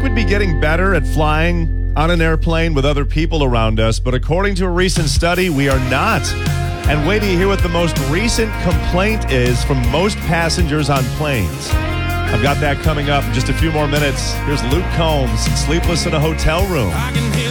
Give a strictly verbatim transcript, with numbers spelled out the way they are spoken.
think we'd be getting better at flying on an airplane with other people around us, but according to a recent study, we are not. And wait till you hear what the most recent complaint is from most passengers on planes. I've got that coming up in just a few more minutes. Here's Luke Combs and Sleepless in a Hotel Room. I can hear